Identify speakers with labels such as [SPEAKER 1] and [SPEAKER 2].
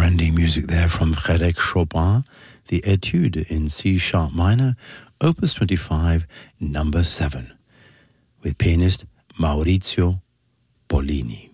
[SPEAKER 1] Heartrending music there from Frédéric Chopin, the Etude in C-sharp minor, Opus 25, number 7, with pianist Maurizio Pollini.